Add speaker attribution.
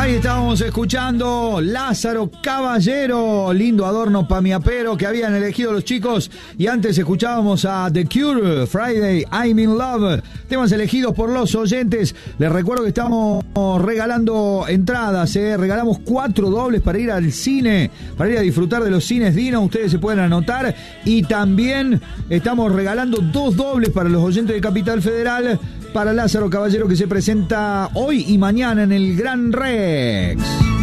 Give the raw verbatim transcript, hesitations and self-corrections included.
Speaker 1: Ahí estábamos escuchando Lázaro Caballero, lindo adorno pa' mi apero que habían elegido los chicos. Y antes escuchábamos a The Cure, Friday, I'm in Love. Temas elegidos por los oyentes. Les recuerdo que estamos regalando entradas, ¿eh? Regalamos cuatro dobles para ir al cine, para ir a disfrutar de los cines Dino. Ustedes se pueden anotar. Y también estamos regalando dos dobles para los oyentes de Capital Federal, para Lázaro Caballero, que se presenta hoy y mañana en el Gran Rex.